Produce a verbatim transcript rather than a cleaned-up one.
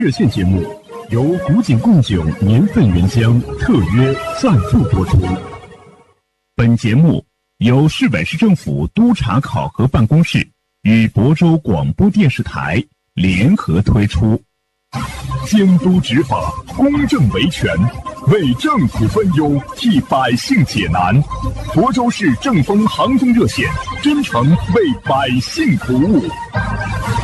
热线节目由古井贡酒年份原浆特约赞助播出。本节目由市委市政府督察考核办公室与亳州广播电视台联合推出。监督执法，公正维权，为政府分忧，替百姓解难。亳州市政风航通热线，真诚为百姓服务。